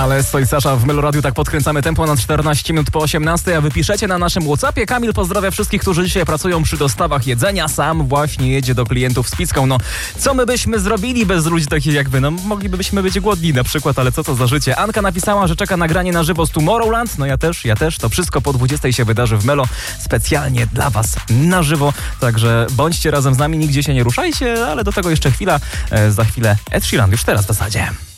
Ale stoi Sasza w Meloradiu, tak podkręcamy tempo na 14 minut po 18, a wy piszecie na naszym WhatsAppie. Kamil pozdrawia wszystkich, którzy dzisiaj pracują przy dostawach jedzenia. Sam właśnie jedzie do klientów z pizzką. No, co my byśmy zrobili bez ludzi takich jak wy? No, moglibyśmy być głodni na przykład, ale co to za życie? Anka napisała, że czeka nagranie na żywo z Tomorrowland. No ja też. To wszystko po 20 się wydarzy w Melo. Specjalnie dla was na żywo. Także bądźcie razem z nami, nigdzie się nie ruszajcie, ale do tego jeszcze chwila. Za chwilę Ed Sheeran, już teraz w zasadzie.